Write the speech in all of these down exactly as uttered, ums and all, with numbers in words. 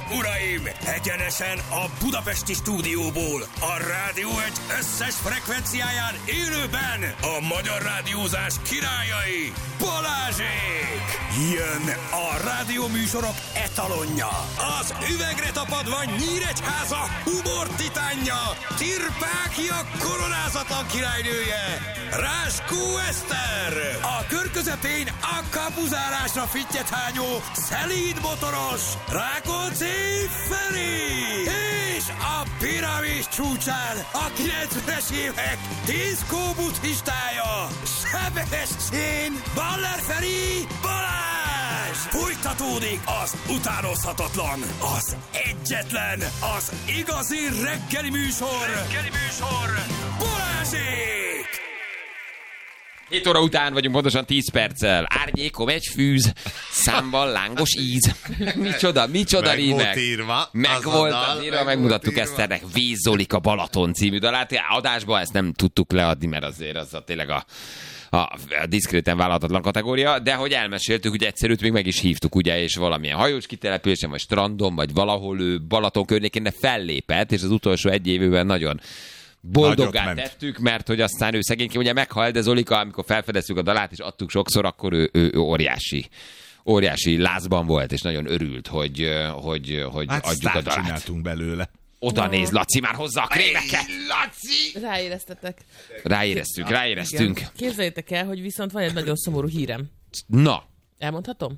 uraim! Egyenesen a budapesti stúdióból, a Rádió egy összes frekvenciáján élőben a magyar rádiózás királyai, Balázsék! Jön a rádióműsorok etalonja, az üvegre tapadva Nyíregyháza humor titánja, Tirpákia koronázatlan királynője, Ráskó Eszter! A kör közepén a kapuzárásra fittyethányó, szelíd motoros, Rákóczi Feri! És a piramis csúcsán a kilencvenes évek diszkó buddhistája, Sebestyén Baller Feri Balázs! Fújtatódik az utánozhatatlan, az egyetlen, az igazi reggeli műsor, reggeli műsor, Balázsék! hét óra után vagyunk, pontosan tíz perccel. Árnyékom egy fűz, számban lángos íz. Micsoda, micsoda meg rímek. Volt írva, meg volt az írva, meg megmutattuk Eszternek Vízzolik a Balaton című dalát. Adásban ezt nem tudtuk leadni, mert azért az a tényleg a, a, a diszkréten vállalhatatlan kategória, de hogy elmeséltük, hogy egyszerűt még meg is hívtuk, ugye, és valamilyen hajós kitelepülésen, vagy strandon, vagy valahol ő Balaton környékén fellépett, és az utolsó egy évben nagyon boldoggá tettük, mert hogy aztán ő szegényként ugye meghalt, de Zolika, amikor felfedeztük a dalát, és adtuk sokszor, akkor ő, ő, ő óriási, óriási lázban volt, és nagyon örült, hogy, hogy, hogy hát adjuk a dalát. Csináltunk belőle. Oda néz, Laci, már hozzá a krémeket! Laci! Ráéreztetek. Ráéreztünk, ráéreztünk. Igen. Képzeljétek el, hogy viszont van egy nagyon szomorú hírem. Na. Elmondhatom?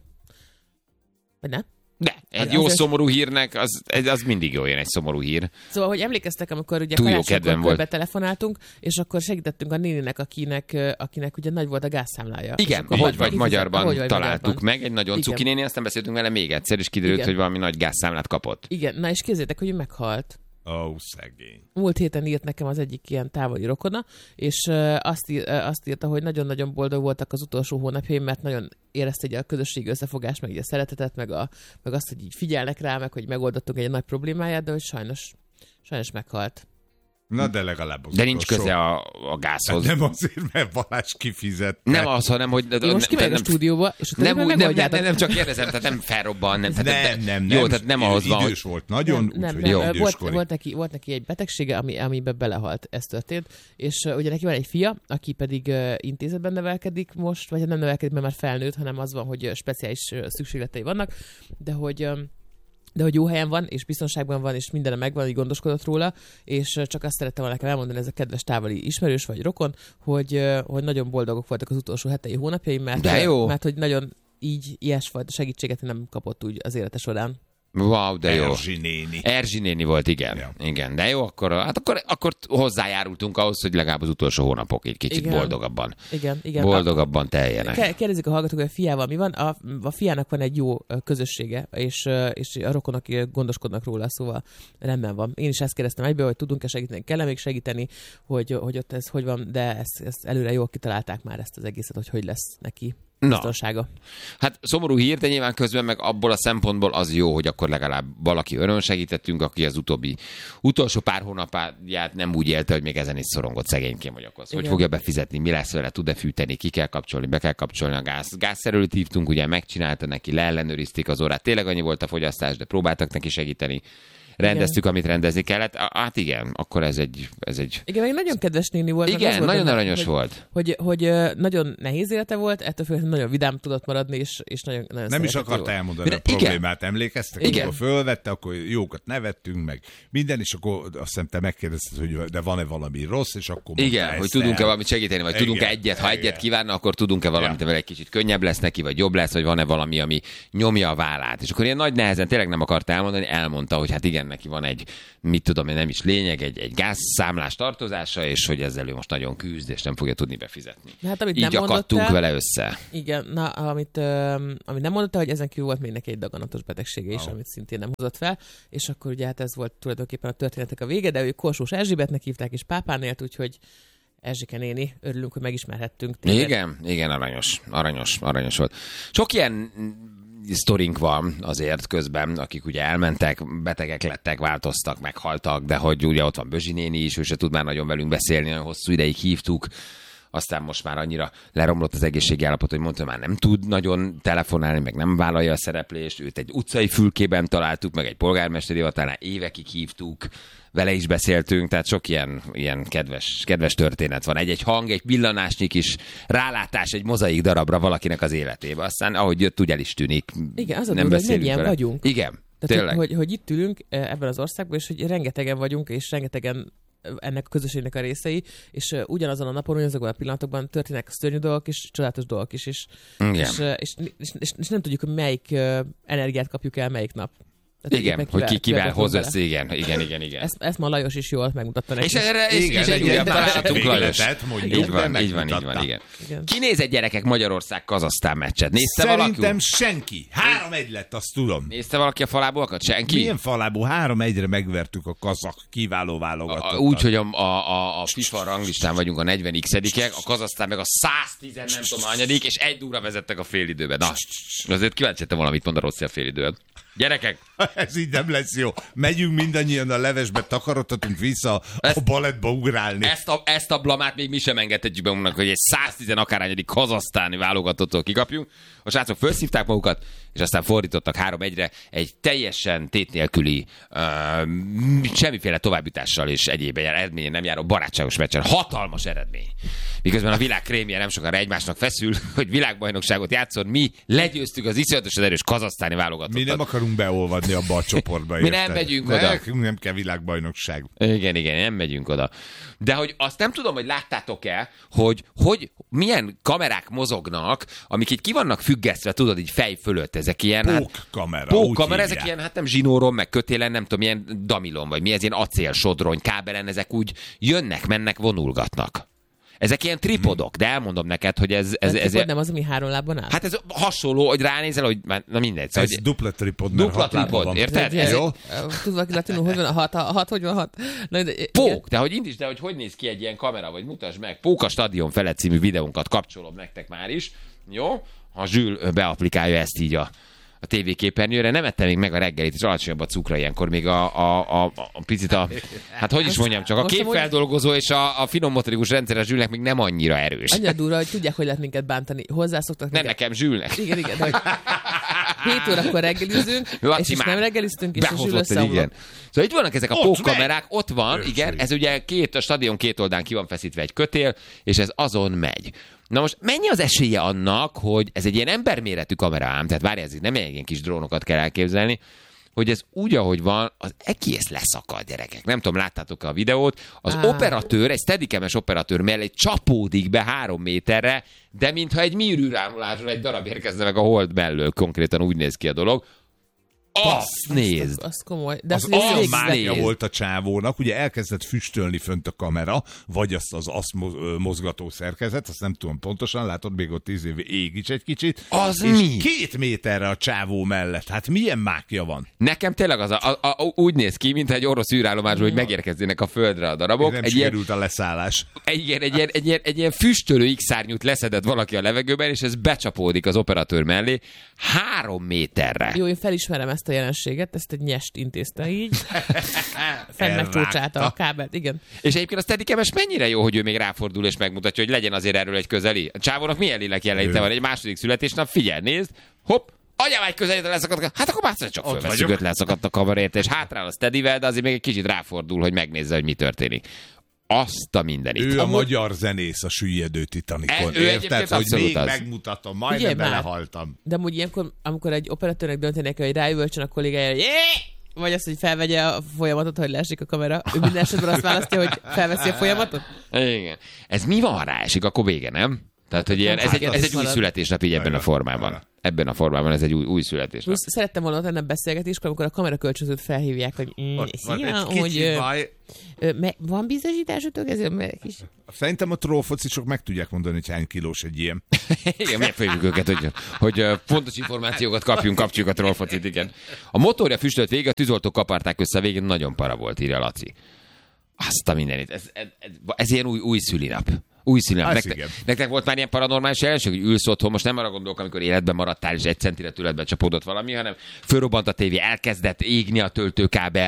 Vagy ne? De, egy jó szomorú hírnek, az, az mindig jó, ilyen egy szomorú hír. Szóval, hogy emlékeztek, amikor ugye karácsonykor betelefonáltunk, és akkor segítettünk a néninek, akinek, akinek ugye nagy volt a gázszámlája. Igen, hogy vagy, vagy magyarban hogy vagy találtuk magyarban. Meg, egy nagyon igen. cuki néni, aztán beszéltünk vele még egyszer, és kiderült, igen. hogy valami nagy gázszámlát kapott. Igen, na és képzeljétek, hogy ő meghalt. Ó, oh, szegény. Múlt héten írt nekem az egyik ilyen távoli rokona, és uh, azt, ír, uh, azt írta, hogy nagyon-nagyon boldog voltak az utolsó hónapjaim, mert nagyon érezte így a közösségi összefogást, meg így a szeretetet, meg, a, meg azt, hogy így figyelnek rá, meg hogy megoldottunk egy nagy problémáját, de hogy sajnos, sajnos meghalt. Na de legalább az de nincs köze a, a gázhoz. Nem azért, mert Balázs kifizette. Nem az, hanem, hogy... Én most kimegyek a stúdióba, és utána nem, nem, nem, nem, nem csak kérdezem, tehát nem felrobban, nem. Tehát, nem, nem, nem. Jó, tehát nem ahhoz van, idős volt nagyon, nem, nem, úgy, nem. Jó. Volt, volt, neki, volt neki egy betegsége, ami, amiben belehalt, ez történt, és uh, ugye neki van egy fia, aki pedig uh, intézetben nevelkedik most, vagy nem nevelkedik, mert már felnőtt, hanem az van, hogy speciális uh, szükségletei vannak, de hogy... Um, de hogy jó helyen van, és biztonságban van, és minden megvan, így gondoskodott róla, és csak azt szerettem volna nekem elmondani, ez a kedves távoli ismerős vagy rokon, hogy, hogy nagyon boldogok voltak az utolsó hetei hónapjaim, mert, mert hogy nagyon így ilyesfajta segítséget nem kapott úgy az élete során. Wow, de jó. Erzsi néni. Erzsi néni volt, igen. Ja. Igen, de jó, akkor, hát akkor, akkor hozzájárultunk ahhoz, hogy legalább az utolsó hónapok egy kicsit igen. boldogabban. Igen, igen. Boldogabban teljenek. Kérdezik a hallgatók, hogy a fiával mi van. A, a fiának van egy jó közössége, és, és a rokonok gondoskodnak róla, szóval rendben van. Én is ezt kérdeztem egyből, hogy tudunk-e segíteni, kell-e még segíteni, hogy, hogy ott ez hogy van, de ezt, ezt előre jól kitalálták már ezt az egészet, hogy hogy lesz neki. Biztonsága. Hát szomorú hír, de nyilván közben meg abból a szempontból az jó, hogy akkor legalább valaki öröm segítettünk, aki az utóbbi utolsó pár hónapját nem úgy élte, hogy még ezen is szorongott szegényként, hogy akkor hogy fogja befizetni, mi lesz vele, tud-e fűteni, ki kell kapcsolni, be kell kapcsolni a gáz. Gázszerelőt hívtunk, ugye megcsinálta neki, leellenőrizték az órát, tényleg annyi volt a fogyasztás, de próbáltak neki segíteni. Rendeztük, igen. amit rendezni kellett. Hát igen, akkor ez egy... Ez egy... Igen, meg nagyon kedves néni volt. Igen, nagyon volt, aranyos hogy, volt. Hogy, hogy, hogy nagyon nehéz élete volt, ettől félre nagyon vidám tudott maradni, és, és nagyon, nagyon nem is akarta elmondani a problémát, emlékeztek? Igen. Amikor fölvette, akkor jókat nevettünk, meg minden, és akkor azt hiszem te megkérdezted, hogy de van-e valami rossz, és akkor igen, hogy tudunk-e valamit segíteni, vagy igen, tudunk-e egyet, ha igen. egyet kívánna, akkor tudunk-e valamit, ja. egy kicsit könnyebb lesz neki, vagy jobb lesz, vagy van-e valami, ami nyomja a vállát. És akkor ilyen nagy nehezen tényleg nem akarta elmondani, elmondta, hogy hát igen, neki van egy mit tudom én, nem is lényeg, egy, egy gázszámlás tartozása, és hogy ezzel ő most nagyon küzd, és nem fogja tudni befizetni. Hát, amit így nem akadtunk el, vele össze. Igen, na, amit, um, amit nem mondott el, hogy ezen kívül volt még neki egy daganatos betegsége is, oh. amit szintén nem hozott fel, és akkor ugye hát ez volt tulajdonképpen a történetek a vége, de ő Korsós Erzsébetnek hívták, és Pápán élt, úgyhogy Erzsike néni, örülünk, hogy megismerhettünk téged. Igen, igen, aranyos, aranyos, aranyos volt. Sok ilyen sztorink van azért közben, akik ugye elmentek, betegek lettek, változtak, meghaltak, de hogy ugye ott van Bözsi néni is, ő se tud már nagyon velünk beszélni, nagyon hosszú ideig hívtuk, aztán most már annyira leromlott az egészségi állapot, hogy mondta, már nem tud nagyon telefonálni, meg nem vállalja a szereplést, őt egy utcai fülkében találtuk, meg egy polgármesteri hivatalnál évekig hívtuk, vele is beszéltünk, tehát sok ilyen, ilyen kedves, kedves történet van. Egy-egy hang, egy villanásnyi kis rálátás egy mozaik darabra valakinek az életébe. Aztán ahogy jött, úgy el is tűnik. Igen, az a durva, hogy mennyien vagyunk. Igen, tehát, tényleg. Hogy, hogy itt ülünk ebben az országban, és hogy rengetegen vagyunk, és rengetegen ennek a közösségnek a részei, és uh, ugyanazon a napon, ugyanazokban a pillanatokban történnek szörnyű dolgok és csodálatos dolgok is, és, és, uh, és, és, és, és nem tudjuk, hogy melyik uh, energiát kapjuk el melyik nap. Tehát igen, hogy kivel, ki kivel hoz össze, igen, igen, igen, igen. Ezt, ezt ma Lajos is jól megmutatta nekik. És erre és, igen, és egy újabb találhatunk Lajos. Így van, így van, így van, igen. igen. Ki nézett gyerekek Magyarország-Kazahsztán meccset? Nézte Szerintem valaki? Szerintem senki. három egy lett, azt tudom. Nézte valaki a falábúakat? Senki? Milyen falábú? három egyre megvertük a kazak kiváló válogatottat. Úgy, hogy a, a, a FIFA ranglistán vagyunk a negyven x-edikek, a Kazahsztán meg a száztíz nem tudom anyadik, és egy óra vezettek a félidőben. Na, azért kíváncsi lettem valamit mond a rossz a félidőben. Gyerekek! Ez így nem lesz jó. Megyünk mindannyian a levesbe, takarodhatunk vissza ezt, a balettba ugrálni. Ezt a, ezt a blamát még mi sem engedhetjük be magunknak, hogy egy száztíz akárhányadik kazahsztáni válogatottól kikapjunk. A srácok felszívták magukat, és aztán fordítottak három egyre egy teljesen tét nélküli, uh, semmiféle továbbjutással és egyéb eredményen nem járó barátságos meccsen. Hatalmas eredmény. Miközben a világ krémje nem sokára egymásnak feszül, hogy világbajnokságot játszon, mi legyőztük az iszonyatosan erős kazahsztáni válogatottat. Mi nem akarunk beolvadni abba a csoportba. Mi nem megyünk oda. Nekünk nem kell világbajnokság. Igen, igen, nem megyünk oda. De hogy azt nem tudom, hogy láttátok-e, hogy, hogy milyen kamerák mozognak, amik így ki vannak függesztve, tudod, így fej fölött, ezek ilyen... Pókkamera. Pókkamera, ezek ilyen, hát nem zsinóron, meg kötélen, nem tudom, ilyen damilon, vagy mi ez, ilyen acélsodrony, kábelen, ezek úgy jönnek, mennek, vonulgatnak. Ezek ilyen tripodok, de elmondom neked, hogy ez... ez, ez, ez nem az, ami három lábon áll? Hát ez hasonló, hogy ránézel, hogy na mindegy. Szóval, ez hogy dupla tripod, mert dupla tripod, érted? Ez, jó? Tudod valaki latinul, hogy van a hat, a hat, hogy van a hat? Na, de, Pók, de hogy indítsd el, hogy hogy néz ki egy ilyen kamera, vagy mutasd meg. Pók a Stadion felett című videónkat kapcsolom nektek már is. Jó? Ha Zsül beaplikálja ezt így a a tévéképernyőre, nem ettem még meg a reggelit, és alacsonyabb a cukra ilyenkor, még a, a, a, a picit a, hát hogy is mondjam, csak a képfeldolgozó és a, a finom motorikus rendszer a Zsülnek még nem annyira erős. Annyira durva, hogy tudják, hogy lehet minket bántani. Hozzászoktak nem nekem, Zsülnek. Igen, igen, de hogy hét órakor reggelizünk, és is nem reggeliztünk, és a Zsül összeomlott. Szóval itt vannak ezek a pókkamerák, ott van, Őség. Igen, ez ugye két, a stadion két oldán ki van feszítve egy kötél, és ez azon megy. Na most mennyi az esélye annak, hogy ez egy ilyen emberméretű kamera ám, tehát várj, ez nem ilyen kis drónokat kell elképzelni, hogy ez úgy, ahogy van, az egész leszakad, gyerekek. Nem tudom, láttátok-e a videót? Az ah. operatőr, egy steadicam-es operatőr mellé csapódik be három méterre, de mintha egy műrűrámulásról egy darab érkezne meg a hold mellől, konkrétan úgy néz ki a dolog. Azt nézd! Az komoly. De az az mánia volt a csávónak, ugye elkezdett füstölni fönt a kamera, vagy azt az azt mozgató szerkezet, azt nem tudom pontosan, látod, még ott tíz év ég is egy kicsit. Az és mi? Két méterre a csávó mellett. Hát milyen mákja van? Nekem tényleg az a, a, a, úgy néz ki, mintha egy orosz űrállomásról, hogy megérkeznének a földre a darabok. Nem egy sikerült ilyen, a leszállás. Egy, egy, egy, egy, egy, egy ilyen füstölő X-szárnyút leszedett valaki a levegőben, és ez becsapódik az operatőr mellé három méterre. Jó, én felismerem ezt a jelenséget, ezt egy nyest intézte így. Fenn megcsúcsálta a kábelt, igen. És egyébként a Steadicam-es mennyire jó, hogy ő még ráfordul és megmutatja, hogy legyen azért erről egy közeli. A csávónak milyen lélek jelenléte van, egy második születésnap, figyelj, nézd, hopp, anyám egy közelítve leszakadt, hát akkor már csak fölveszünk, leszakadt a kamerát, és hátrál a Steadivel, de azért még egy kicsit ráfordul, hogy megnézze, hogy mi történik. Azt a mindenit. Ő a Amúgy... magyar zenész a süllyedő Titanicon. E, érted, hogy még az. Megmutatom, majdnem belehaltam. De amúgy ilyenkor, amikor egy operatőrnek dönteni kell, hogy rájövöltsön a kollégája, hogy vagy azt, hogy felvegye a folyamatot, hogy leesik a kamera. Ő minden esetben azt választja, hogy felveszi a folyamatot? Igen. Ez mi van rá esik, akkor vége, nem? Tehát, hogy ilyen, ez, egy, ez egy új születésnap így ebben a formában. Ebben a formában ez egy új, új születésnap. Plusz szerettem volna ott ennek beszélgetés, amikor a kamerakölcsönzőt felhívják, hogy mm, szia, hogy baj. Ö, van biztosításotok ezért is? Szerintem a trollfocisok meg tudják mondani, hogy hány kilós egy ilyen. Igen, megfogjuk őket, hogy, hogy fontos információkat kapjunk, kapcsoljuk a trollfocit, igen. A motorja füstölt végig, a tűzoltók kaparták össze a végén, nagyon para volt, írja Laci. Azt a mindenit. Ez, ez, ez, ez ilyen új, új szülinap. Új színűleg. Nektek, nektek volt már ilyen paranormális jelenség, hogy ülsz otthon, most nem arra gondolok, amikor életben maradtál, és egy centire tületbe csapódott valami, hanem fölrobbant a tévé, elkezdett égni a töltőkábel,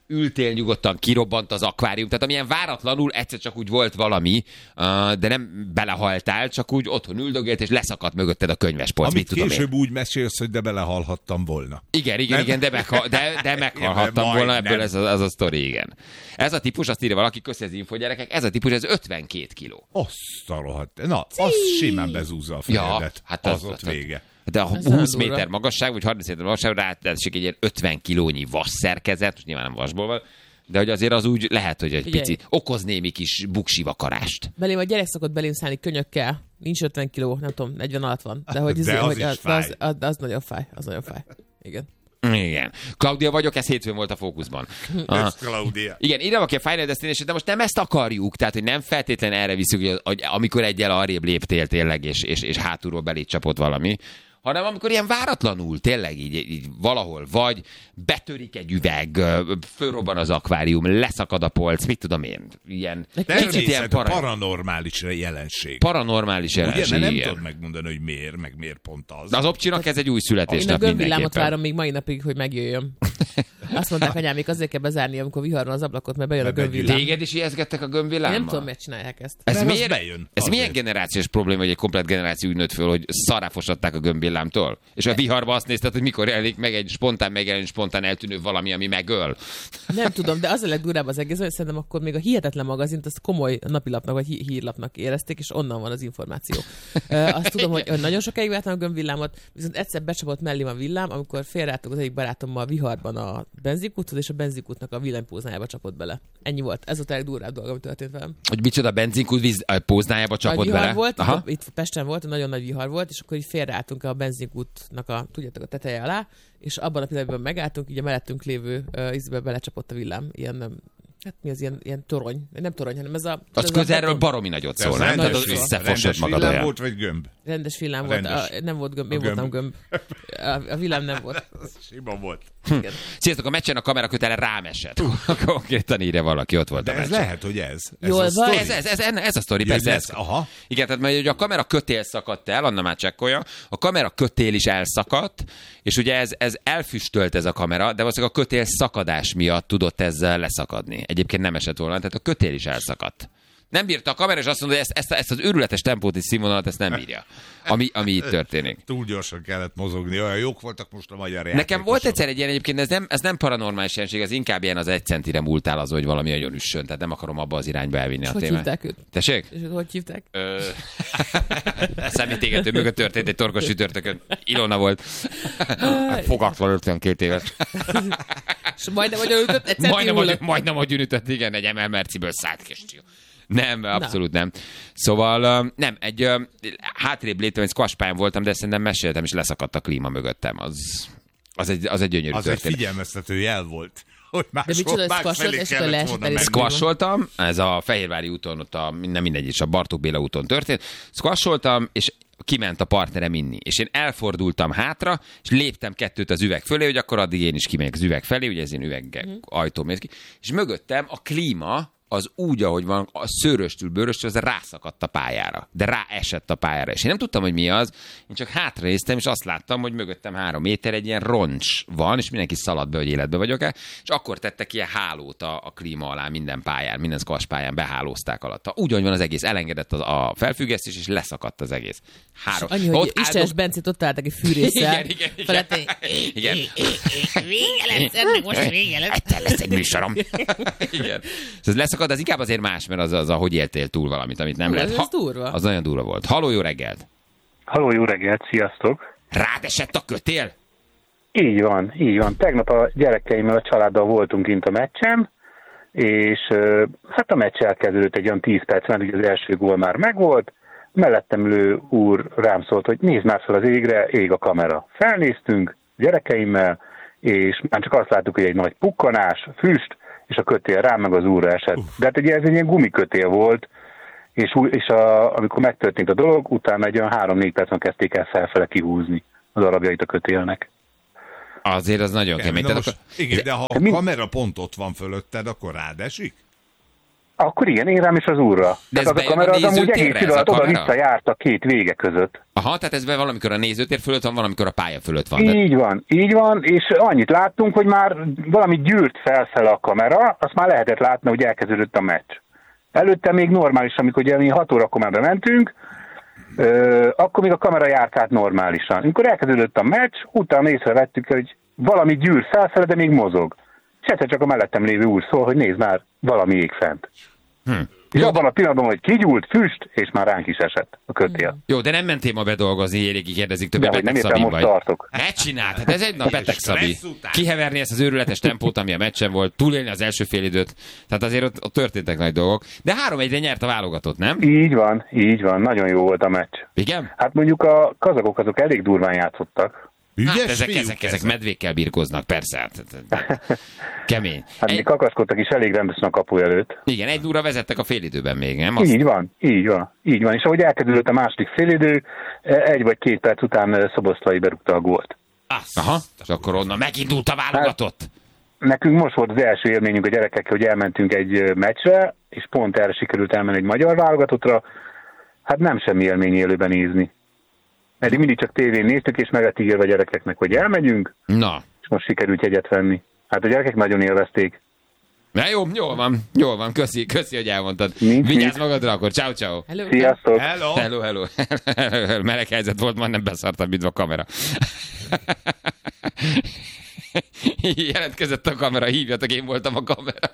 ültél nyugodtan, kirobbant az akvárium, tehát amilyen váratlanul egyszer csak úgy volt valami, de nem belehaltál, csak úgy otthon üldögélt, és leszakadt mögötted a könyvespolc. Amit mit később tudom úgy mesélsz, hogy de belehalhattam volna. Igen, igen, igen, de, megha- de, de meghalhattam Igen, volna, majd ebből nem. ez a, az a sztori, igen. Ez a típus, azt írja valaki, köszi az info, gyerekek, ez a típus, ez ötvenkét kiló. Azt a rohadt. Na, az simán bezúzza a fejedet. Ja, hát az, az- az ott az- vége. De a Ez húsz nagyon méter durva. magasság, vagy harminc méter magasság, rátessék egy ilyen ötven kilónyi vas szerkezet, most nyilván nem vasból van, de hogy azért az úgy lehet, hogy egy Figyelj. pici okoz némi kis buksivakarást. Belém a gyerek szokott belém szállni könyökkel. Nincs ötven kiló, nem tudom, negyven alatt van. De hogy, De izé- az hogy is az, fáj. az, az, az, nagyon fáj. Az nagyon fáj. Igen. Igen. Klaudia vagyok, ez hétfőn volt a fókuszban. Aha. Ez Claudia. Igen, írja valaki a Final Destination, de most nem ezt akarjuk, tehát hogy nem feltétlen erre viszük, hogy, hogy amikor egyel arrébb léptél tényleg, és, és, és hátulról belé csapott valami, hanem amikor ilyen váratlanul, tényleg így, így valahol vagy, betörik egy üveg, ö, fölrobban az akvárium, leszakad a polc, mit tudom én, ilyen kicsit ilyen Természet, para, paranormális jelenség. paranormális Ugye, jelenség. mert nem igen. tudod megmondani, hogy miért, meg miért pont az. De az opcsinak ez egy új Én a születésnap gömbvillámot mindenképpen. várom még mai napig, hogy megjöjjön. Azt mondták, anyám, még azért kell bezárni, amikor vihar van az ablakot, mert bejön a Mert gömbvillám. Téged is ijeszgettek a Én gömbvillámmal? nem tudom, miért csinálják ezt. Ez Mert az miért, bejön, ez azért. milyen generációs probléma, hogy egy komplet generáció úgy nőtt föl, hogy szarráfosatták a gömbvillámtól? És a viharba azt nézted, hogy mikor jelenik meg egy spontán megjelenő, spontán eltűnő valami, ami megöl. Nem tudom, de az a legdurább az egész, hogy szerintem akkor még a Hihetetlen magazint azt komoly napilapnak vagy hí- hírlapnak érezték, és onnan van az információ. Ö, azt tudom, hogy nagyon sokáig vártam a gömbvillámot, viszont egyszer becsapott mellém a villám, amikor félreálltunk az egyik barátommal viharban a benzinkúthoz, és a benzinkútnak a villanypóznájába csapott bele. Ennyi volt. Ez volt a legdurább dolog, ami történt velem. Hogy micsoda benzinkút víz a póznájába Nagy csapott vihar bele? volt, Aha. itt, itt Pesten volt, nagyon nagy vihar volt, és akkor így félreálltunk a benzinkútnak a, tudjátok, a teteje alá, és abban a pillanatban megálltunk, így a mellettünk lévő uh, ízbe belecsapott a villám. Ilyen, nem, hát mi az ilyen, ilyen torony, nem torony, hanem ez a... Az ez közelről a beton- baromi nagyot De az szól, nem? Tehát rendes az villám- összefosod rendes magad villám olyan. volt, vagy gömb? Rendes villám Rendes. volt, a, nem volt gömb, én A gömb. voltam gömb. A, a villám nem volt. Az sima volt. Igen. Sziasztok, a meccsen a kamerakötele rám esett. Konkrétan írja valaki, ott volt De a ez meccsen. lehet, hogy ez. ez Jól a van. sztori. Ez, ez, ez, ez a sztori, Ja, persze. lesz- Ez. aha. Igen, tehát mert ugye a kamera kötél szakadt el, Anna már csekkolja, a kamera kötél is elszakadt, és ugye ez, ez elfüstölt ez a kamera, de valószínűleg a kötél szakadás miatt tudott ezzel leszakadni. Egyébként nem esett volna, tehát a kötél is elszakadt. Nem bírta a kamera, és azt mondta, hogy ezt, ezt, ezt az őrületes tempót és színvonalat ezt nem bírja, ami, ami itt történik. Túl gyorsan kellett mozogni, olyan jók voltak most a magyar játékosok. Nekem volt egyszer egy ilyen, egyébként ez nem, ez nem paranormális jelenség, ez inkább ilyen az egy centire múltál az, hogy valami nagyon üssön, tehát nem akarom abba az irányba elvinni És a hogy témát. hívták őt? Tessék? És hogy hívták? Ö... Szemétégető mögött történt egy torkos sütörtökön. Ilona volt. Fogatlan ötvenkét éves. És majdnem, hogy ütött, egyszer Majdnem, hogy, kihullott. majdnem, hogy ütött, igen, egy em el Merciből szállt ki. Nem, abszolút nem. Szóval ö, nem, egy ö, hátrébb léptem, egy squash pályán voltam, de szerintem meséltem, és leszakadt a klíma mögöttem. Az, az, egy, az egy gyönyörű Az egy történet. figyelmeztető jel volt. Hogy De micsoda, máshol, ez más squasholt, felé és akkor kellett leesett volna el, és menni. Squasholtam, ez a Fehérvári úton, ott a, nem mindegy, is a Bartók Béla úton történt. Squasholtam, és kiment a partnerem inni. És én elfordultam hátra, és léptem kettőt az üveg fölé, hogy akkor addig én is kimegyek az üveg felé, ugye ez én üveg mm. ajtó mész ki. És mögöttem a klíma, az úgy, ahogy van, a szőröstül, bőröstül, az rászakadt a pályára. De ráesett a pályára. És én nem tudtam, hogy mi az. Én csak hátranéztem, és azt láttam, hogy mögöttem három méter egy ilyen roncs van, és mindenki szaladt be, hogy életbe vagyok-e. És akkor tettek ilyen hálót a, a klíma alá minden pályán, minden squash pályán behálózták alatta. Úgy, ahogy van az egész, elengedett a, a felfüggesztés, és leszakadt az egész. Három. Annyi, hogy Ott Istenes áldog- Bencét ott álltak egy fűrésszel. Igen, igen, igen. Felette, Igen. vége lesz, ennek most vége lesz. Egyszer lesz egy műsorom. Igen. Ez leszakad, az inkább azért más, mert az, az, ahogy éltél túl valamit, amit nem Hú, lehet. ez- ez durva. Az nagyon durva volt. Halló, jó reggelt! Halló, jó reggelt, sziasztok! Rád esett a kötél? Így van, így van. Tegnap a gyerekeimmel, a családdal voltunk kint a meccsen, és ö, hát a meccs elkezdődött egy olyan tíz perc, mert ugye az első gól már megvolt. Mellettem ülő úr rám szólt, hogy nézd már fel az égre, ég a kamera. Felnéztünk gyerekeimmel, és már csak azt láttuk, hogy egy nagy pukkanás, füst, és a kötél rám meg az úrra esett. De hát ugye ez egy ilyen gumikötél volt, és, ú- és a, amikor megtörtént a dolog, utána egy olyan három-négy percen kezdték el felfele kihúzni az darabjait a kötélnek. Azért az nagyon kemény. Na Tehát most, akkor... igen, de ha a mi- kamera pont ott van fölötted, akkor rád esik? Akkor igen, én rám is az úrra. De Tehát ez az a bejön a kamera az amúgy nézőtérre, egész ez a idő alatt kamera? oda-vissza járt a két vége között. Aha, tehát ez be valamikor a nézőtér fölött van, valamikor a pálya fölött van. De... Így van, így van, és annyit láttunk, hogy már valami gyűrt felfele a kamera, azt már lehetett látni, hogy elkezdődött a meccs. Előtte még normális, amikor ugye mi hat órakor már bementünk, ö, akkor még a kamera járt át normálisan. Amikor elkezdődött a meccs, utána észrevettük, hogy valami gyűr felfele, de még mozog. És egyszer csak a mellettem lévő úr szól, hogy nézd már, valami ég fent. Hm. És abban a pillanatban, hogy kigyúlt, füst, és már ránk is esett a kötél. Jó, de nem mentél ma bedolgozni, Ériki kérdezik, többé De hogy nem beteg éppen Szabin most vagy. tartok. Ne csináld, hát ez egy nap beteg Szabi. stressz után. Kiheverni ezt az őrületes tempót, ami a meccsen volt, túlélni az első fél időt. Tehát azért ott, ott történtek nagy dolgok. De három egyre nyert a válogatott, nem? Így van, így van, nagyon jó volt a meccs. Igen? Hát mondjuk a kazakok azok elég durván játszottak. Ügyes Hát ezek, fiúk ezek, ezek medvékkel birkoznak, persze. Hát, kemény. Hát még Egy, kakaskodtak is elég rendesen a kapu előtt. igen, egy óra vezettek a fél időben még, nem? Azt, Így van, így van, így van. És ahogy elkezdődött a második félidő, egy vagy két perc után Szoboszlai berúgta a gólt. aha, és akkor onnan megindult a válogatott. Nekünk most volt az első élményünk a gyerekekkel, hogy elmentünk egy meccsre, és pont erre sikerült elmenni egy magyar válogatottra. Hát nem semmi élmény élőben nézni. Eddig mindig csak tévén néztük, és meg lett ígérve a gyerekeknek, hogy elmegyünk, Na, és most sikerült jegyet venni. Hát a gyerekek nagyon élvezték. na jó, jól van, jól van, köszi, köszi, hogy elmondtad. Nincs Vigyázz mit. magadra akkor, ciao, ciao. Hello. Sziasztok! Hello. Hello, hello. Meleg helyzet volt, majdnem beszartam, mint a kamera. Jelentkezett a kamera, hívjatok, én voltam a kamera.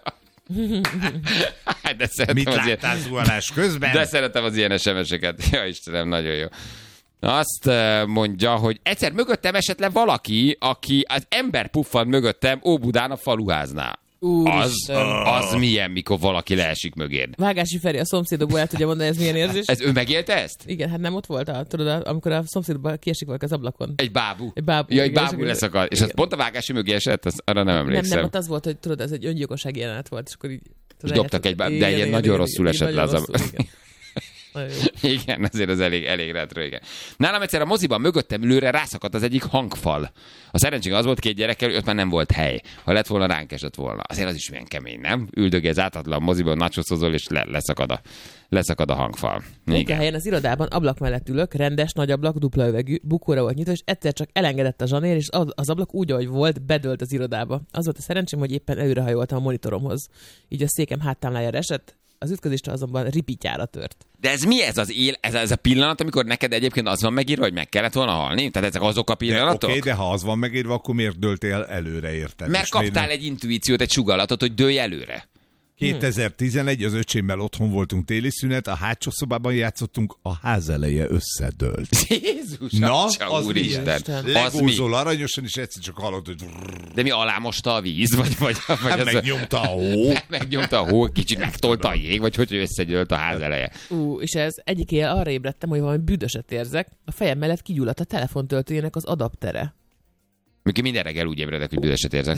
De szeretem Mit az ilyen, láttál zuhanás közben? de szeretem az ilyen es em es-eket. Ja, Istenem, nagyon jó. Azt eh, mondja, hogy egyszer mögöttem esett le valaki, aki az ember puffant mögöttem Óbudán a faluháznál. Az, Úristen. az milyen, mikor valaki leesik mögéd. Vágási Feri a szomszédokból el tudja mondani, ez milyen érzés. Ez ő megélte ezt? Igen, hát nem ott volt, a, tudod, amikor a szomszédokból kiesik valaki az ablakon. Egy bábú. Egy bábú, Ja, egy igen, bábú és- leszakadt. És az igen. pont a vágási mögé esett, az, arra nem Nem, emlékszem. nem, ott az volt, hogy tudod, ez egy öngyilkossági jelenet volt, és akkor így... tudod, És dobtak eljöttek- egy bá- de igen, ilyen igen, nagyon igen, rosszul igen, esett nagyon le az a- rosszul, igen. Nagyon jó. Igen, azért az elég, elég retro, igen. Nálam egyszer a moziban mögöttem ülőre rászakadt az egyik hangfal. A szerencség az volt két gyerekkel, hogy ott már nem volt hely. Ha lett volna, ránk esett volna. Azért az is milyen kemény, nem? Üldögélsz átadlan a moziban, nachoszozol, és le, leszakad, a, leszakad a hangfal. Igen. Munkahelyen az irodában ablak mellett ülök, rendes, nagy ablak, dupla üvegű, bukóra volt nyitva, és egyszer csak elengedett a zsanér, és az az ablak úgy, ahogy volt, bedőlt az irodába. Az volt a szerencsém, hogy éppen előrehajoltam a monitoromhoz. Így a székem háttámlájára esett, az ütközésre azonban ripityára tört. De ez mi ez az él, ez, ez a pillanat, amikor neked egyébként az van megírva, hogy meg kellett volna halni? Tehát ezek azok a De, pillanatok? oké, de ha az van megírva, akkor miért döltél előre, érted? Mert És miért kaptál nem- egy intuíciót, egy sugallatot, hogy dőlj előre. kétezer-tizenegy, az öcsémmel otthon voltunk téli szünet, a hátsó szobában játszottunk, a ház eleje összedőlt. Jézus, Na, atya, az úristen. Isten. Az mi? Legózol aranyosan, és egyszer csak hallod, hogy De mi alámosta a víz? Vagy, vagy, vagy hát az megnyomta a hó. megnyomta a hó, kicsit megtolta a jég, vagy hogy összegyölt a ház eleje. Ú, és ez egyik éjjel arra ébredtem, hogy valami büdöset érzek. A fejem mellett kigyulladt a telefontöltőjének az adaptere. Mikor minden reggel úgy ébredek, hogy büdöset érzek.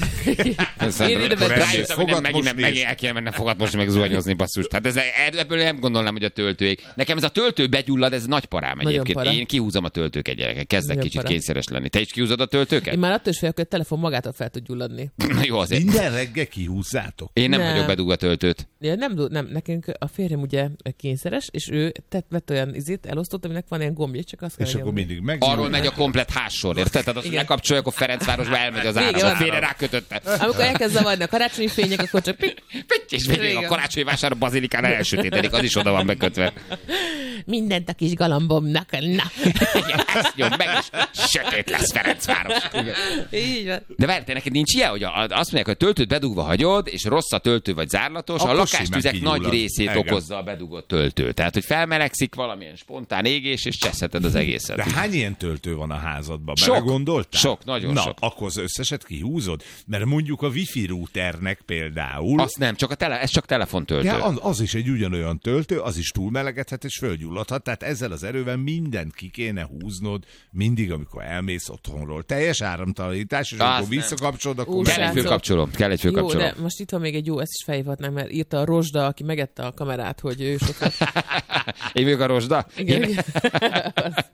Én ide be- Rájöttem, hogy nem, megint, nem, fogatmosni megint el kéne mennem fogatmosni, meg zuhanyozni, basszus. Tehát ez, ebből nem gondolnám, hogy a töltőig. Nekem ez a töltő begyullad, ez nagy parám Nagyon egyébként. para. Én kihúzom a töltőket, gyerekek. Kezdek Nagyon kicsit para. kényszeres lenni. Te is kihúzod a töltőket? Én már attól is félek, hogy a telefon magától fel tud gyulladni. Jó, azért. Minden reggel kihúzzátok. Én nem, Nem. vagyok bedugva töltőt. Ja, nem, du- nem, nekünk a férjem ugye kényszeres, és ő tett, vett olyan izét, elosztott, aminek van ilyen gombja, csak azt kell És akkor nyomni. mindig meg. Arról megy a komplet házsor, érted? Tehát azt Igen. lekapcsolja, akkor Ferencvárosba elmegy az Vége áram, van. félre rákötötte. Amikor elkezd zavarni a karácsonyi fények, akkor csak pik, Pitty, és végig a Igen. karácsonyi vásár a bazilikán elsötétedik, az is oda van bekötve. mindent a kis galambomnak, na. Igen, ezt nyom meg, és sötét lesz Ferencváros. Így van. De várj, te neked nincs ilyen, hogy a, azt mondják, hogy a töltőt bedugva hagyod, és rossz a töltő vagy zárlatos, Akkor a lakástüzek simán nagy kigyullad. részét Igen. okozza a bedugott töltő. Tehát, hogy felmelegszik valamilyen spontán égés, és cseszheted az egészet. De hány ilyen töltő van a házadban? Sok. Belegondoltál? Sok, nagyon Na, sok. akkor az összeset kihúzod? Mert mondjuk a wifi routernek például... Azt nem, csak a tele, ez csak telefontöltő. Ja, az- az is egy ugyanolyan töltő, az is túlmelegedhet és fölgyulladhat, tehát ezzel az erővel mindent ki kéne húznod mindig, amikor elmész otthonról. Teljes áramtalanítás, és Azt amikor nem. visszakapcsolod, akkor Ú, Kell egy srácok. főkapcsoló, kell egy Jó, főkapcsoló. de most itt van még egy jó, ezt is felhívhatnám, mert írta a Rozsda, aki megette a kamerát, hogy ő sokat... Én vagyok a rozsda? Igen, Én- igen.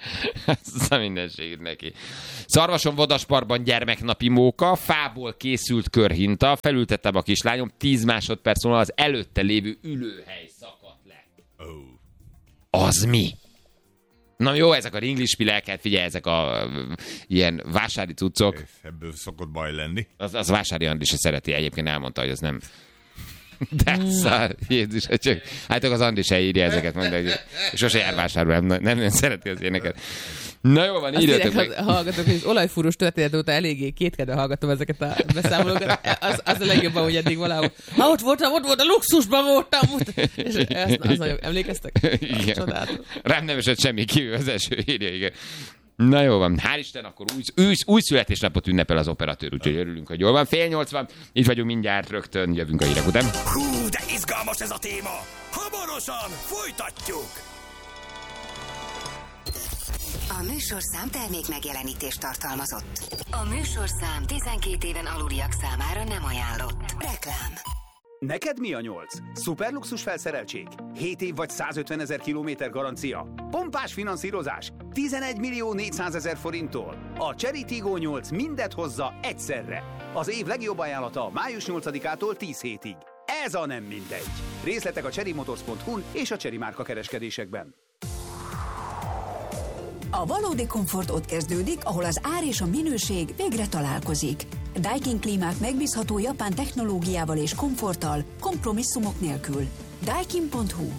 Ez a mindenségét neki. Szarvason vadasparkban gyermeknapi móka, fából készült körhinta, felültettem a kislányom, tíz másodperc múlva az előtte lévő ülőhely szakadt le. Oh. Az mi? Na jó, ezek a ringlispileket, figyelj, ezek a uh, ilyen vásári cuccok. Ebből szokott baj lenni. Az, az vásári Andi se szereti, egyébként elmondta, hogy az nem... De szár, Jézus, csak, hát az Andi se írja ezeket, mondja, hogy sose jár vásárba, nem, nem, nem szereti az éneket. Na jó van, írjatok meg. Hallgatok, hogy az olajfúrós történet óta eléggé kétkedve hallgatom ezeket a beszámolókat. Az, az a legjobban, hogy eddig valahol. Ha ott voltam, ott volt, a luxusban voltam. És az, az nagyon, emlékeztek? Igen. Rám nem esett semmi kívül, az első írja, igen. Na jó van, hál' Isten, akkor új, új, új születésnapot ünnepel az operatőr, úgyhogy örülünk, hogy jól van. Fél nyolc van, itt vagyunk mindjárt, rögtön jövünk a hírek után. Hú, de izgalmas ez a téma! Hamarosan folytatjuk! A műsorszám termék megjelenítést tartalmazott. A műsorszám tizenkét éven aluliak számára nem ajánlott. Reklám. Neked mi a nyolc? Szuperluxus felszereltség? hét év vagy százötvenezer kilométer garancia? Pompás finanszírozás? tizenegy millió négyszázezer forinttól? A Chery Tiggo nyolc mindet hozza egyszerre. Az év legjobb ajánlata május nyolcadikától tíz hétig. Ez a nem mindegy. Részletek a cherry motors pont hu-n és a Chery márka kereskedésekben. A valódi komfort ott kezdődik, ahol az ár és a minőség végre találkozik. Daikin klímák megbízható japán technológiával és komforttal, kompromisszumok nélkül. Daikin pont hu.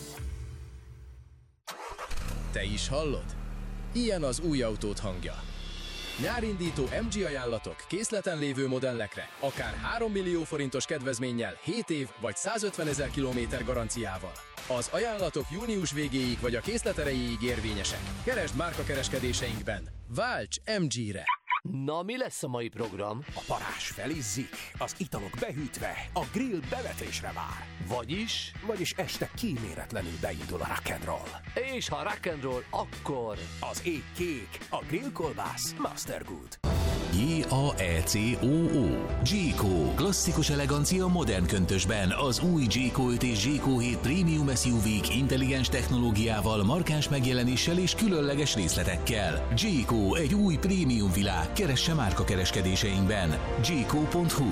Te is hallod? Ilyen az új autót hangja. Nyárindító em gé ajánlatok készleten lévő modellekre, akár három millió forintos kedvezménnyel, hét év vagy százötvenezer kilométer garanciával. Az ajánlatok június végéig vagy a készlet erejéig érvényesek. Keresd márkakereskedéseinkben. Válts em gére! Na, mi lesz a mai program? A parázs felizzik, az italok behűtve, a grill bevetésre vár. Vagyis? Vagyis este kíméletlenül beindul a rock'n'roll. És ha rock'n'roll, akkor... Az ég kék, a grillkolbász Master Good. J A E C O O Jayco. Klasszikus elegancia modern köntösben az új Jayco öt és Jayco hét Premium es u vé-k intelligens technológiával, markáns megjelenéssel és különleges részletekkel. Jayco, egy új prémium világ. Keresse márkakereskedéseinkben. Jayco pont hu.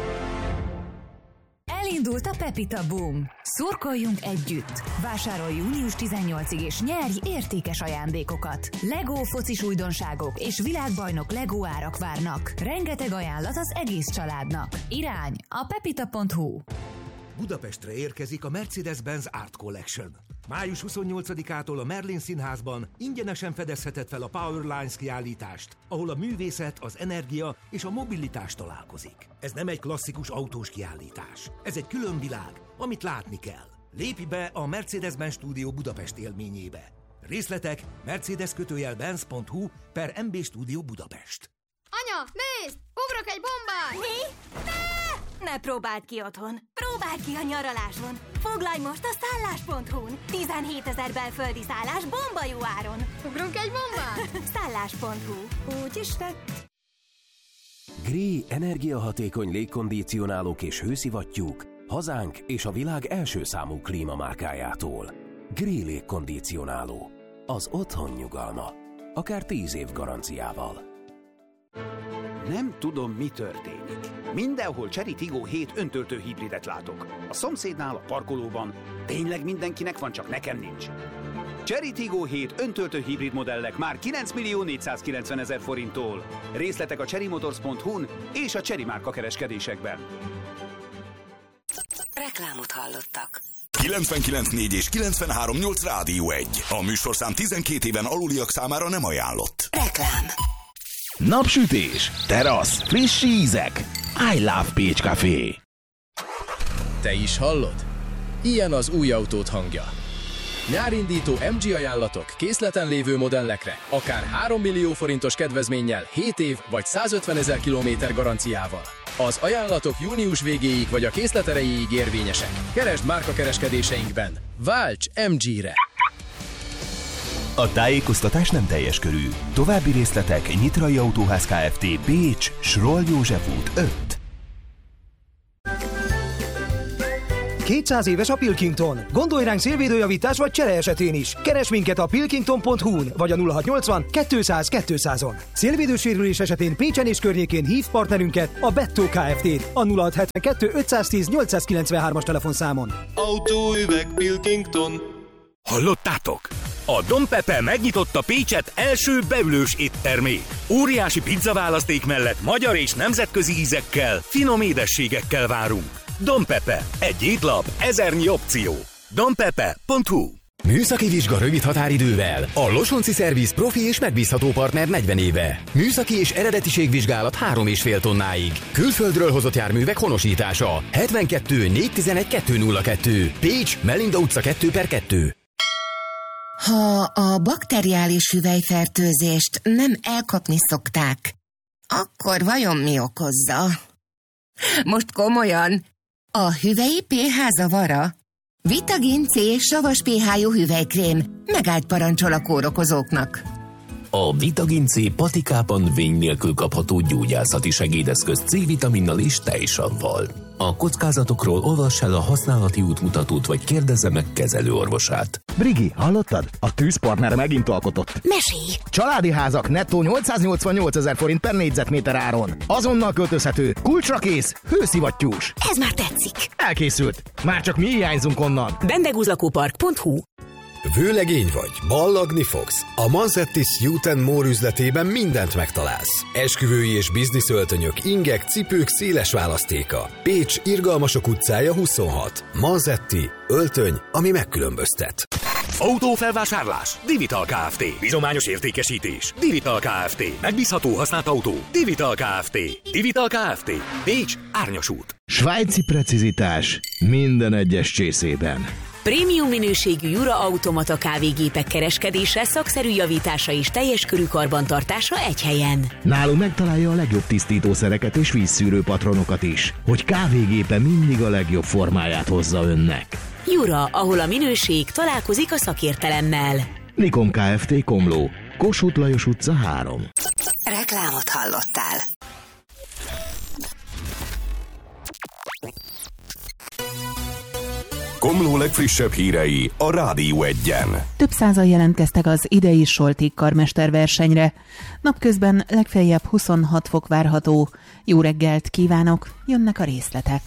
Elindult a Pepita Boom. Szurkoljunk együtt. Vásárolj június tizennyolcadikáig és nyerj értékes ajándékokat. Lego focis újdonságok és világbajnok Lego árak várnak. Rengeteg ajánlat az egész családnak. Irány a pepita pont hu. Budapestre érkezik a Mercedes-Benz Art Collection. május huszonnyolcadikától a Merlin Színházban ingyenesen fedezheted fel a Powerlines kiállítást, ahol a művészet, az energia és a mobilitás találkozik. Ez nem egy klasszikus autós kiállítás. Ez egy külön világ, amit látni kell. Lépj be a Mercedes-Benz Stúdió Budapest élményébe. Részletek mercedes benz pont hu per em bé Stúdió Budapest. Anya, nézd! Ugrok egy bombát! Mi? Ne! Ne próbáld ki otthon! Próbáld ki a nyaraláson! Foglalj most a szállás pont hu-n! tizenhétezer belföldi szállás bomba jó áron! Ugrunk egy bombát? szállás pont hu. Úgy is tett. Gree energiahatékony légkondicionálók és hőszivattyúk hazánk és a világ első számú klímamárkájától. Gree légkondicionáló. Az otthon nyugalma. Akár tíz év garanciával. Nem tudom, mi történik. Mindenhol Chery Tiggo hét öntöltő hibridet látok. A szomszédnál, a parkolóban. Tényleg mindenkinek van, csak nekem nincs. Chery Tiggo hét öntöltő hibrid modellek már kilenc millió négyszázkilencvenezer forinttól. Részletek a cherry motors pont hu-n és a Chery márka kereskedésekben. Reklámot hallottak. kilencvenkilenc négy és kilencvenhárom nyolc Rádió egy. A műsorszám tizenkét éven aluliak számára nem ajánlott. Reklám. Napsütés, terasz, friss ízek. I love Pécs Café. Te is hallod? Ilyen az új autót hangja. Nyárindító em gé ajánlatok készleten lévő modellekre, akár három millió forintos kedvezménnyel, hét év vagy százötvenezer kilométer garanciával. Az ajánlatok június végéig vagy a készlet erejéig érvényesek. Keresd márkakereskedéseinkben. Válts em gére! A tájékoztatás nem teljes körű. További részletek Nyitrai Autóház Kft. Pécs, Sroll József út öt. kétszáz éves a Pilkington. Gondolj ránk szélvédőjavítás vagy csere esetén is. Keres minket a pilkington pont hu-n vagy a nulla hatszáznyolcvan kétszáz kétszázon. Szélvédősérülés esetén Pécsen és környékén hív partnerünket, a Bettó Kft. A nulla hatszázhetvenkettő ötszáztíz nyolcszázkilencvenhármas telefonszámon. Autóüveg Pilkington. Hallottátok? A Don Pepe megnyitotta Pécset első beülős éttermét. Óriási pizzaválaszték mellett magyar és nemzetközi ízekkel, finom édességekkel várunk. Don Pepe. Egy étlap, ezernyi opció. donpepe pont hu. Műszaki vizsga rövid határidővel. A Losonci Szerviz profi és megbízható partner negyven éve. Műszaki és eredetiségvizsgálat három és fél tonnáig. Külföldről hozott járművek honosítása. hetvenkettő négyszáztizenegy kettőszázkettő. Pécs, Melinda utca kettő per kettő. Ha a bakteriális hüvelyfertőzést nem elkapni szokták, akkor vajon mi okozza? Most komolyan, a hüvelyi pé há zavara? Vitagin C savas pé há-jú hüvelykrém megállt parancsol a kórokozóknak. A Vitagin C patikában vény nélkül kapható gyógyászati segédeszköz C-vitaminnal és tejsavval. A kockázatokról olvass el a használati útmutatót, vagy kérdezze meg kezelőorvosát. Brigi, hallottad? A tűzpartner megint alkotott. Mesélj! Családi házak nettó nyolcszáznyolcvannyolcezer forint per négyzetméter áron. Azonnal költözhető, kulcsra kész, hőszivattyús. Ez már tetszik. Elkészült. Már csak mi hiányzunk onnan. bendegúzlakópark pont hu. Vőlegény vagy, ballagni fogsz? A Manzettis Youth and More üzletében mindent megtalálsz. Esküvői és bizniszöltönyök, ingek, cipők széles választéka. Pécs, Irgalmasok utcája huszonhat. Manzetti, öltöny, ami megkülönböztet. Autófelvásárlás. Divital Kft. Bizományos értékesítés. Divital Kft. Megbízható használt autó. Divital Kft. Divital Kft. Pécs, Árnyas út. Svájci precizitás minden egyes csészében. Prémium minőségű Jura automata kávégépek kereskedése, szakszerű javítása és teljes körű karbantartása egy helyen. Nálunk megtalálja a legjobb tisztítószereket és vízszűrő patronokat is, hogy kávégépe mindig a legjobb formáját hozza önnek. Jura, ahol a minőség találkozik a szakértelemmel. Nikon Kft. Komló, Kossuth Lajos utca három. Reklámot hallottál. Komló legfrissebb hírei a Rádió Egyen. Több százan jelentkeztek az idei Solti karmesterversenyre. Napközben legfeljebb huszonhat fok várható. Jó reggelt kívánok, jönnek a részletek.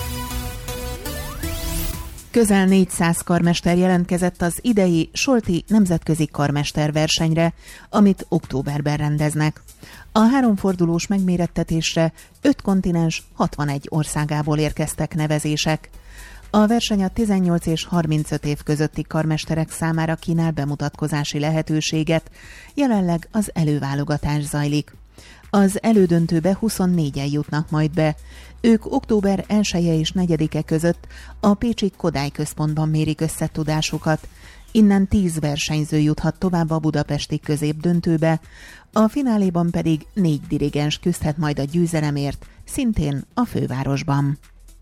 Közel négyszáz karmester jelentkezett az idei Solti nemzetközi karmesterversenyre, amit októberben rendeznek. A háromfordulós megmérettetésre öt kontinens hatvanegy országából érkeztek nevezések. A verseny a tizennyolc és harmincöt év közötti karmesterek számára kínál bemutatkozási lehetőséget, jelenleg az előválogatás zajlik. Az elődöntőbe huszonnégyen jutnak majd be. Ők október elseje és negyedike között a pécsi Kodály központban mérik össze tudásukat. Innen tíz versenyző juthat tovább a budapesti középdöntőbe, a fináléban pedig négy dirigens küzdhet majd a győzelemért, szintén a fővárosban.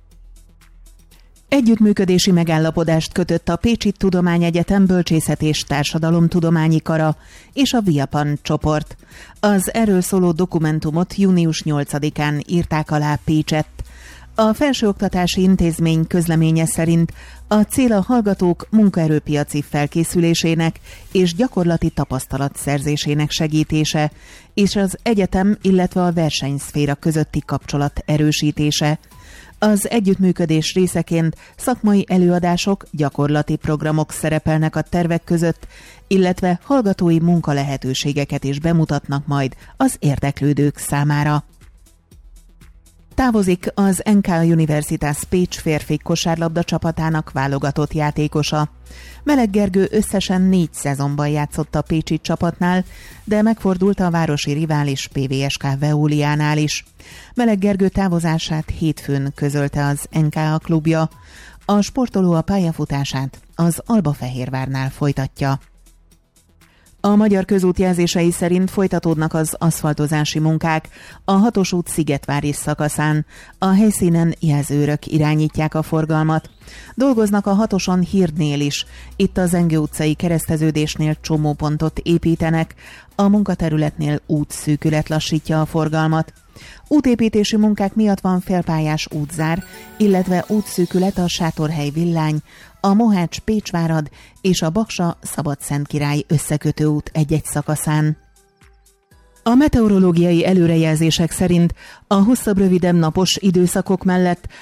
Együttműködési megállapodást kötött a Pécsi Tudományegyetem Bölcsészet és Társadalomtudományi Kara és a Viapan csoport. Az erről szóló dokumentumot június nyolcadikán írták alá Pécsett. A felsőoktatási intézmény közleménye szerint a cél a hallgatók munkaerőpiaci felkészülésének és gyakorlati tapasztalat szerzésének segítése, és az egyetem, illetve a versenyszféra közötti kapcsolat erősítése. Az együttműködés részeként szakmai előadások, gyakorlati programok szerepelnek a tervek között, illetve hallgatói munkalehetőségeket is bemutatnak majd az érdeklődők számára. Távozik az en ká Universitas Pécs férfi kosárlabda csapatának válogatott játékosa. Meleg Gergő összesen négy szezonban játszott a pécsi csapatnál, de megfordult a városi rivális pé vé es ká Veoliánál is. Meleg Gergő távozását hétfőn közölte az en ká klubja. A sportoló a pályafutását az Albafehérvárnál folytatja. A Magyar Közút jelzései szerint folytatódnak az aszfaltozási munkák a hatos út Szigetvári szakaszán. A helyszínen jelzőrök irányítják a forgalmat. Dolgoznak a hatoson Hirdnél is. Itt a Zengő utcai kereszteződésnél csomópontot építenek. A munkaterületnél útszűkület lassítja a forgalmat. Útépítési munkák miatt van félpályás útzár, illetve útszűkület a Sátorhely Villány, a Mohács-Pécsvárad és a Baksa-Szabadszentkirály összekötő út egy-egy szakaszán. A meteorológiai előrejelzések szerint a hosszabb-rövidebb napos időszakok mellett